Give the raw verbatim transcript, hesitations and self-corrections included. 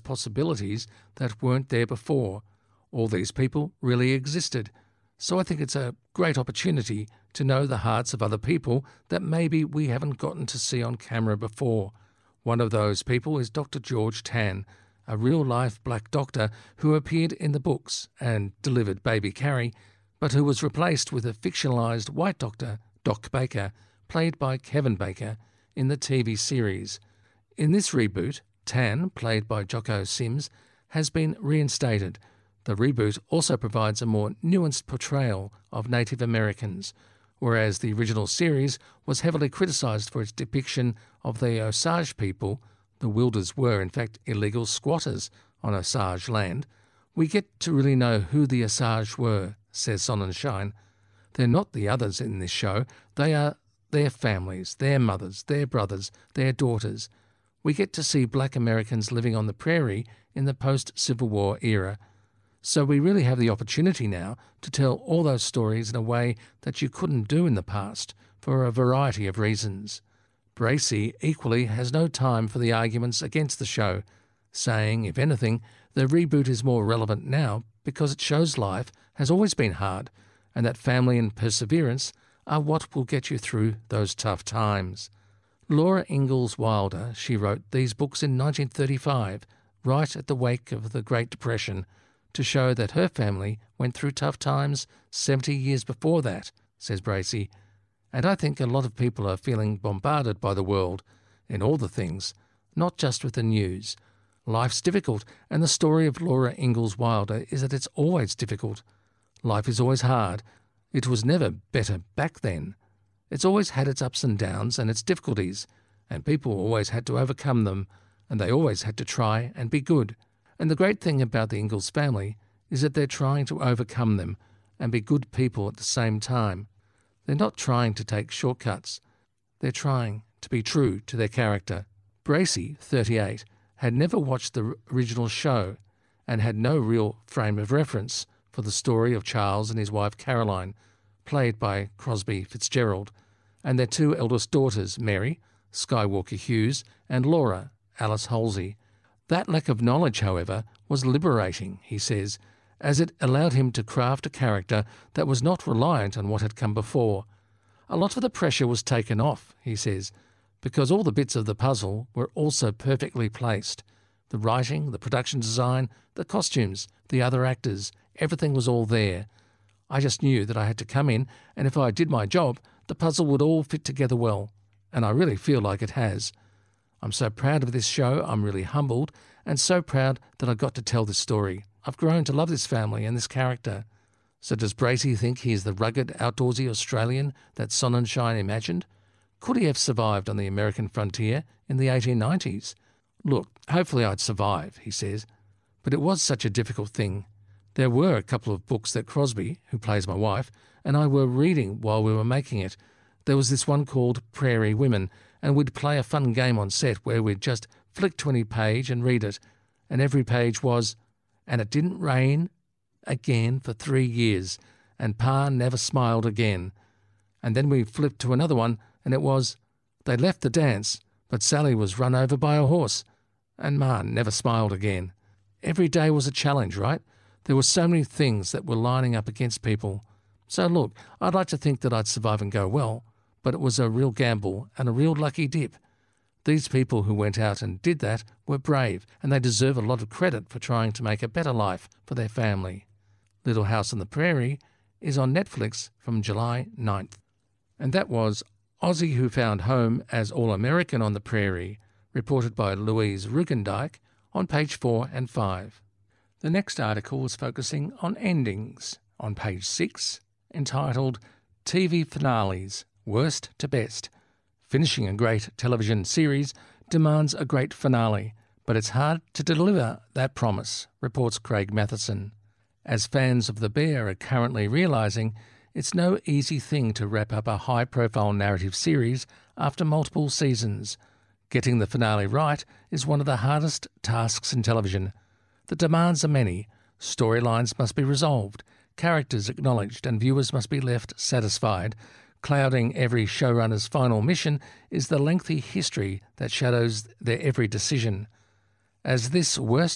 possibilities that weren't there before. All these people really existed. So I think it's a great opportunity to know the hearts of other people that maybe we haven't gotten to see on camera before. One of those people is Doctor George Tan, a real-life black doctor who appeared in the books and delivered baby Carrie, but who was replaced with a fictionalised white doctor, Doc Baker, played by Kevin Baker, in the T V series. In this reboot, Tan, played by Jocko Sims, has been reinstated. The reboot also provides a more nuanced portrayal of Native Americans, whereas the original series was heavily criticised for its depiction of the Osage people. The Wilders were, in fact, illegal squatters on Osage land. We get to really know who the Osage were, says Sonnenschein. They're not the others in this show. They are their families, their mothers, their brothers, their daughters. We get to see black Americans living on the prairie in the post-Civil War era. So we really have the opportunity now to tell all those stories in a way that you couldn't do in the past for a variety of reasons. Bracey equally has no time for the arguments against the show, saying, if anything, the reboot is more relevant now because it shows life has always been hard and that family and perseverance are what will get you through those tough times. Laura Ingalls Wilder, she wrote these books in nineteen thirty-five, right at the wake of the Great Depression, to show that her family went through tough times seventy years before that, says Bracey. And I think a lot of people are feeling bombarded by the world in all the things, not just with the news. Life's difficult, and the story of Laura Ingalls Wilder is that it's always difficult. Life is always hard. It was never better back then. It's always had its ups and downs and its difficulties, and people always had to overcome them, and they always had to try and be good. And the great thing about the Ingalls family is that they're trying to overcome them and be good people at the same time. They're not trying to take shortcuts. They're trying to be true to their character. Bracey, thirty-eight, had never watched the original show and had no real frame of reference for the story of Charles and his wife Caroline, played by Crosby Fitzgerald, and their two eldest daughters, Mary, Skywalker Hughes, and Laura, Alice Halsey. That lack of knowledge, however, was liberating, he says, as it allowed him to craft a character that was not reliant on what had come before. A lot of the pressure was taken off, he says, because all the bits of the puzzle were also perfectly placed. The writing, the production design, the costumes, the other actors, everything was all there. I just knew that I had to come in, and if I did my job, the puzzle would all fit together well, and I really feel like it has. I'm so proud of this show, I'm really humbled, and so proud that I got to tell this story. I've grown to love this family and this character. So does Bracey think he is the rugged, outdoorsy Australian that Sonnenschein imagined? Could he have survived on the American frontier in the eighteen nineties? Look, hopefully I'd survive, he says, but it was such a difficult thing. There were a couple of books that Crosby, who plays my wife, and I were reading while we were making it. There was this one called Prairie Women, and we'd play a fun game on set where we'd just flick to any page and read it, and every page was, "And it didn't rain again for three years, and Pa never smiled again." And then we flipped to another one, and it was, "They left the dance, but Sally was run over by a horse, and Ma never smiled again." Every day was a challenge, right? There were so many things that were lining up against people. So look, I'd like to think that I'd survive and go well, but it was a real gamble and a real lucky dip. These people who went out and did that were brave, and they deserve a lot of credit for trying to make a better life for their family. Little House on the Prairie is on Netflix from July ninth. And that was Aussie Who Found Home as All-American on the Prairie, reported by Louise Rugendijk on page four and five. The next article was focusing on endings on page six, entitled T V Finales, Worst to Best. Finishing a great television series demands a great finale, but it's hard to deliver that promise, reports Craig Matheson. As fans of The Bear are currently realising, it's no easy thing to wrap up a high-profile narrative series after multiple seasons. Getting the finale right is one of the hardest tasks in television. The demands are many. Storylines must be resolved, characters acknowledged, and viewers must be left satisfied. Clouding every showrunner's final mission is the lengthy history that shadows their every decision. As this worst